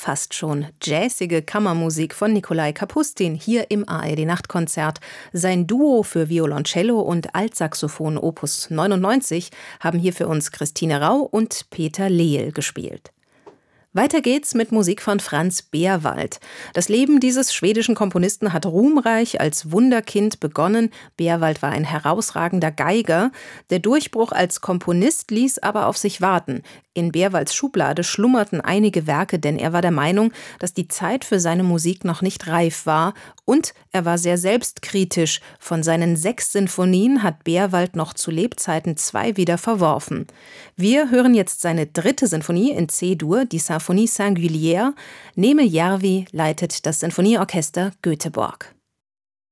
fast schon jazzige Kammermusik von Nikolai Kapustin hier im ARD-Nachtkonzert. Sein Duo für Violoncello und Altsaxophon Opus 99 haben hier für uns Christine Rau und Peter Leel gespielt. Weiter geht's mit Musik von Franz Beerwald. Das Leben dieses schwedischen Komponisten hat ruhmreich als Wunderkind begonnen. Beerwald war ein herausragender Geiger. Der Durchbruch als Komponist ließ aber auf sich warten. In Beerwalds Schublade schlummerten einige Werke, denn er war der Meinung, dass die Zeit für seine Musik noch nicht reif war. Und er war sehr selbstkritisch. Von seinen 6 Sinfonien hat Beerwald noch zu Lebzeiten 2 wieder verworfen. Wir hören jetzt seine 3. Sinfonie in C-Dur, die Symphonie Singulière. Neeme Järvi leitet das Sinfonieorchester Göteborg.